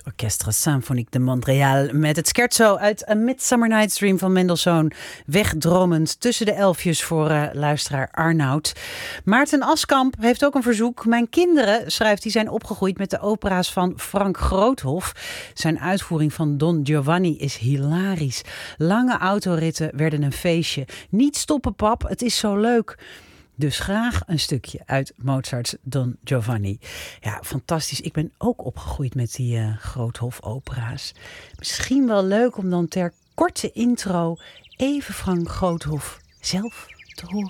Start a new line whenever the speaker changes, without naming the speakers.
het Orchestre Symphonique de Montréal met het scherzo uit A Midsummer Night's Dream van Mendelssohn. Wegdromend tussen de elfjes voor luisteraar Arnoud. Maarten Askamp heeft ook een verzoek. Mijn kinderen, schrijft hij, zijn opgegroeid met de opera's van Frank Groothoff. Zijn uitvoering van Don Giovanni is hilarisch. Lange autoritten werden een feestje. Niet stoppen, pap, het is zo leuk. Dus graag een stukje uit Mozart's Don Giovanni. Ja, fantastisch. Ik ben ook opgegroeid met die Groothoff-opera's. Misschien wel leuk om dan ter korte intro even Frank Groothoff zelf te horen.